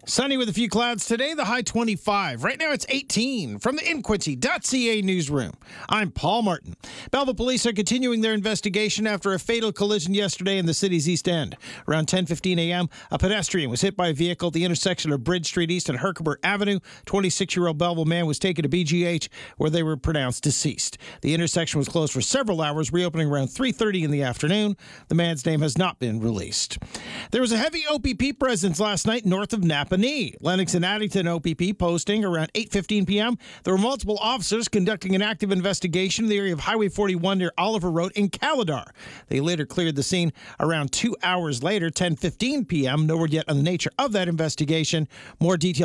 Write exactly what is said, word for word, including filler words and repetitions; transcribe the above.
Sunny with a few clouds today, the high twenty-five. Right now it's eighteen. From the in quincy dot c a newsroom, I'm Paul Martin. Belleville police are continuing their investigation after a fatal collision yesterday in the city's East End. Around ten fifteen a.m., a pedestrian was hit by a vehicle at the intersection of Bridge Street East and Herkimer Avenue. twenty-six-year-old Belleville man was taken to B G H, where they were pronounced deceased. The intersection was closed for several hours, reopening around three thirty in the afternoon. The man's name has not been released. There was a heavy O P P presence last night north of Napa. Lennox and Addington O P P posting around eight fifteen p.m. There were multiple officers conducting an active investigation in the area of Highway forty-one near Oliver Road in Caladar. They later cleared the scene around two hours later, ten fifteen p.m. No word yet on the nature of that investigation. More details